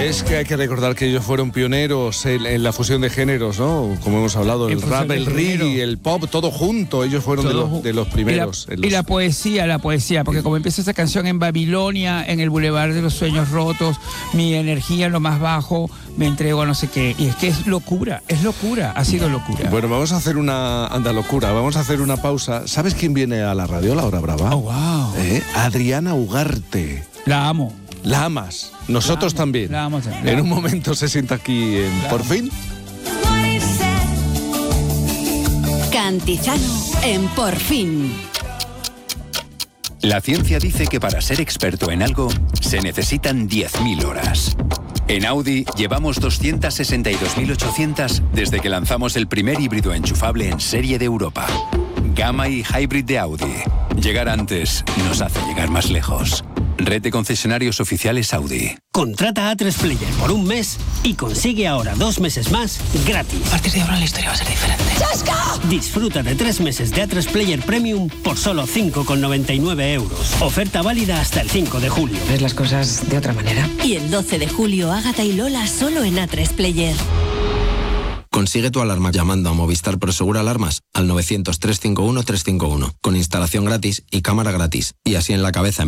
Es que hay que recordar que ellos fueron pioneros en la fusión de géneros, ¿no? Como hemos hablado, el rap, el reggae, el pop, todo junto. Ellos fueron de los primeros. Y la poesía, porque como empieza esa canción en Babilonia, en el Boulevard de los Sueños Rotos, mi energía en lo más bajo, me entrego a no sé qué. Y es que es locura, ha sido locura. Bueno, vamos a hacer vamos a hacer una pausa. ¿Sabes quién viene a la radio, la hora brava? Oh, wow. Adriana Ugarte. La amo. La amas. Nosotros también. La amo también. En un momento se sienta aquí en Por Fin. Cantizano en Por Fin. La ciencia dice que para ser experto en algo se necesitan 10.000 horas. En Audi llevamos 262.800 desde que lanzamos el primer híbrido enchufable en serie de Europa. Gamma y Hybrid de Audi. Llegar antes nos hace llegar más lejos. Red de concesionarios oficiales Audi. Contrata A3 Player por un mes y consigue ahora 2 meses más gratis. A partir de ahora la historia va a ser diferente. ¡Chasca! Disfruta de 3 meses de A3 Player Premium por solo 5,99 euros. Oferta válida hasta el 5 de julio. Ves las cosas de otra manera. Y el 12 de julio, Ágata y Lola solo en A3 Player. Consigue tu alarma llamando a Movistar Prosegur Alarmas al 900 351 351 con instalación gratis y cámara gratis. Y así en la cabeza